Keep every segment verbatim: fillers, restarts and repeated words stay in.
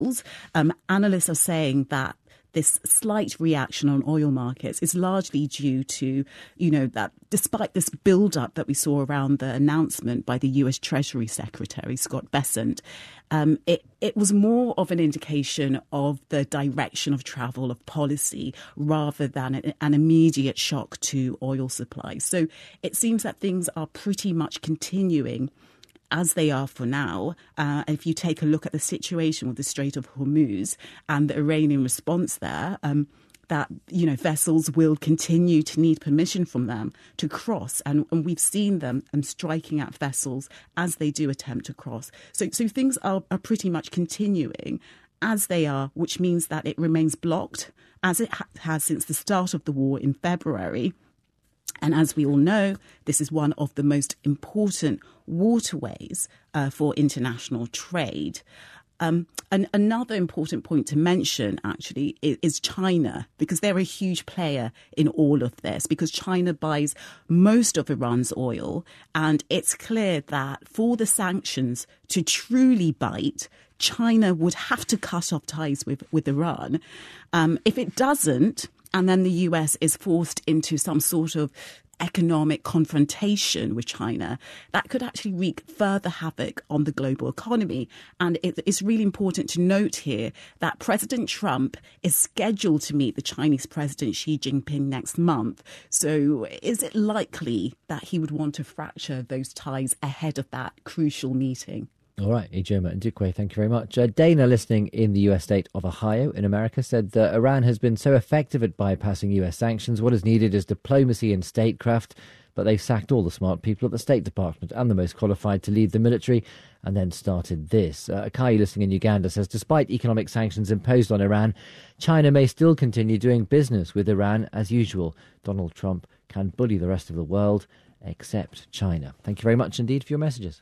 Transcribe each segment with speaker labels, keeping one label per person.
Speaker 1: vessels. Um, analysts are saying that this slight reaction on oil markets is largely due to, you know, that despite this build-up that we saw around the announcement by the U S Treasury Secretary, Scott Bessent, um, it, it was more of an indication of the direction of travel of policy rather than an, an immediate shock to oil supplies. So it seems that things are pretty much continuing as they are for now. Uh, if you take a look at the situation with the Strait of Hormuz and the Iranian response there, um, that, you know, vessels will continue to need permission from them to cross. And, and we've seen them um, striking at vessels as they do attempt to cross. So, so things are, are pretty much continuing as they are, which means that it remains blocked, as it ha- has since the start of the war in February. And as we all know, this is one of the most important waterways uh, for international trade. Um, and another important point to mention, actually, is, is China, because they're a huge player in all of this, because China buys most of Iran's oil. And it's clear that for the sanctions to truly bite, China would have to cut off ties with, with Iran. Um, if it doesn't, and then the U S is forced into some sort of economic confrontation with China, that could actually wreak further havoc on the global economy. And it, it's really important to note here that President Trump is scheduled to meet the Chinese President Xi Jinping next month. So is it likely that he would want to fracture those ties ahead of that crucial meeting?
Speaker 2: All right, Ijoma Ndukwe, thank you very much. Uh, Dana, listening in the U S state of Ohio in America, said that Iran has been so effective at bypassing U S sanctions. What is needed is diplomacy and statecraft, but they've sacked all the smart people at the State Department and the most qualified to lead the military, and then started this. Uh, Akai, listening in Uganda, says despite economic sanctions imposed on Iran, China may still continue doing business with Iran as usual. Donald Trump can bully the rest of the world except China. Thank you very much indeed for your messages.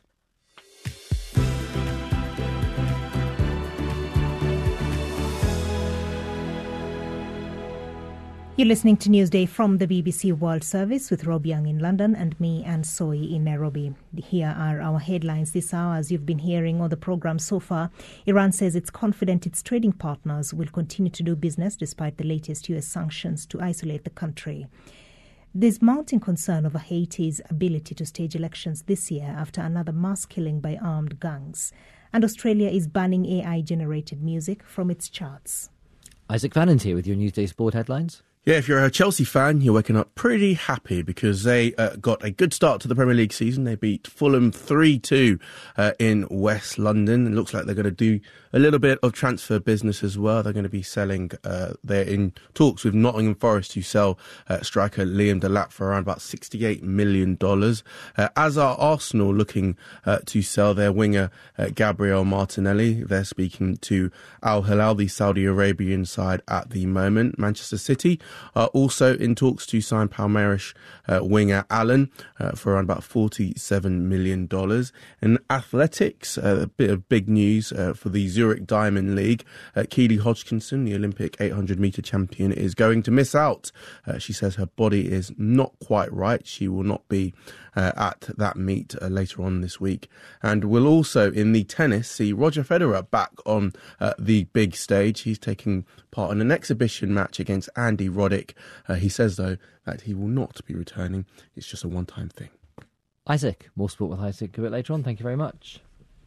Speaker 3: You're listening to Newsday from the B B C World Service with Rob Young in London and me, Anne Soy, in Nairobi. Here are our headlines this hour. As you've been hearing on the programme so far, Iran says it's confident its trading partners will continue to do business despite the latest U S sanctions to isolate the country. There's mounting concern over Haiti's ability to stage elections this year after another mass killing by armed gangs. And Australia is banning A I-generated music from its charts.
Speaker 2: Isaac Vannant here with your Newsday Sport headlines.
Speaker 4: Yeah, if you're a Chelsea fan, you're waking up pretty happy because they uh, got a good start to the Premier League season. They beat Fulham three two uh, in West London. It looks like they're going to do a little bit of transfer business as well. They're going to be selling, uh, they're in talks with Nottingham Forest to sell uh, striker Liam Delap for around about sixty-eight million dollars. Uh, as are Arsenal looking uh, to sell their winger uh, Gabriel Martinelli. They're speaking to Al Hilal, the Saudi Arabian side at the moment. Manchester City are also in talks to sign Palmeiras uh, winger Allen uh, for around about forty-seven million dollars. In athletics, uh, a bit of big news uh, for the Zurich Diamond League. Uh, Keely Hodgkinson, the Olympic eight hundred metre champion, is going to miss out. Uh, she says her body is not quite right. She will not be uh, at that meet uh, later on this week. And we'll also, in the tennis, see Roger Federer back on uh, the big stage. He's taking part in an exhibition match against Andy Roddick. Uh, he says, though, that he will not be returning. It's just a one-time thing.
Speaker 2: Isaac, more sport with Isaac a bit later on. Thank you very much.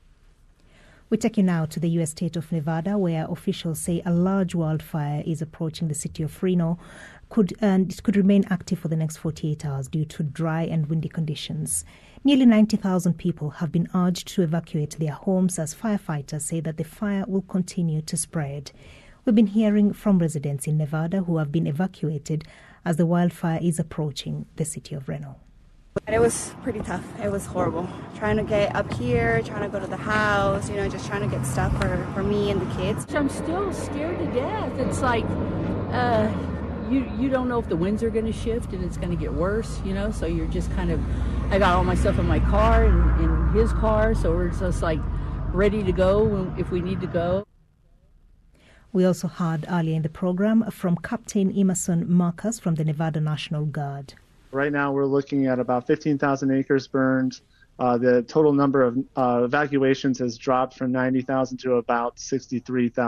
Speaker 3: We take you now to the U S state of Nevada, where officials say a large wildfire is approaching the city of Reno. Could, and it could remain active for the next forty-eight hours due to dry and windy conditions. Nearly ninety thousand people have been urged to evacuate their homes as firefighters say that the fire will continue to spread. We've been hearing from residents in Nevada who have been evacuated as the wildfire is approaching the city of Reno.
Speaker 5: It was pretty tough. It was horrible. Trying to get up here, trying to go to the house, you know, just trying to get stuff for, for me and the kids.
Speaker 6: I'm still scared to death. It's like uh, you you don't know if the winds are going to shift and it's going to get worse, you know, so you're just kind of, I got all my stuff in my car and in his car, so we're just like ready to go if we need to go.
Speaker 3: We also heard earlier in the program from Captain Emerson Marcus from the Nevada National Guard.
Speaker 7: Right now, we're looking at about fifteen thousand acres burned. Uh, the total number of uh, evacuations has dropped from ninety thousand to about sixty-three thousand.